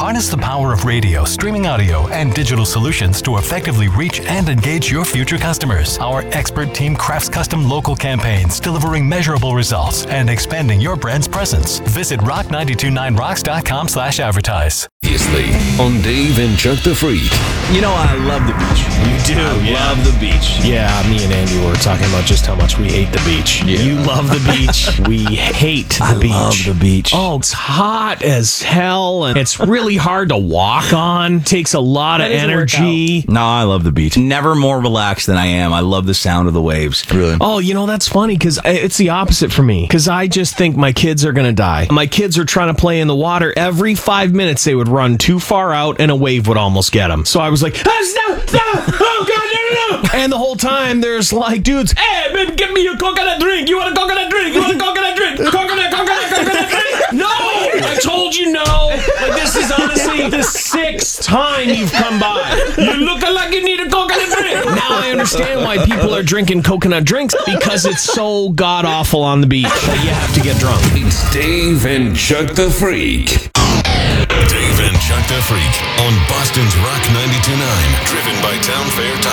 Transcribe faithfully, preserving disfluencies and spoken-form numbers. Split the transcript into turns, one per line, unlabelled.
Harness the power of radio, streaming audio, and digital solutions to effectively reach and engage your future customers. Our expert team crafts custom local campaigns, delivering measurable results and expanding your brand's presence. Visit rock nine two nine rocks dot com slash advertise.
Previously on Dave and Chuck the Freak.
You know, I love the beach.
You do,
I
yeah.
love the beach.
Yeah, me and Andy were talking about just how much we hate the beach.
Yeah.
You love the beach. We hate the
I
beach.
love the beach.
Oh, it's hot as hell, and it's really hard to walk on. Takes a lot of energy.
No, I love the beach. Never more relaxed than I am. I love the sound of the waves. Really.
Oh, you know, that's funny because it's the opposite for me. Because I just think my kids are going to die. My kids are trying to play in the water. Every five minutes, they would run too far out and a wave would almost get them. So I was like, ah, stop, stop. Oh, God, no, no, no. And the whole time, there's like dudes, hey, man, give me a coconut drink. You want a coconut drink? You want a coconut drink? Coconut, coconut, coconut drink? No! I told you no. Like, this is honestly the sixth time you've come by. You look like you need a coconut drink. Now I understand why people are drinking coconut drinks, because it's so god-awful on the beach that you have to get drunk.
It's Dave and Chuck the Freak.